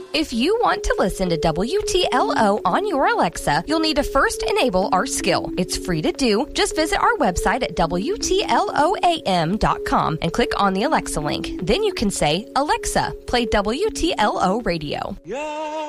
If you want to listen to WTLO on your Alexa, you'll need to first enable our skill. It's free to do. Just visit our website at WTLOAM.com and click on the Alexa link. Then you can say, Alexa, play WTLO radio. Yeah.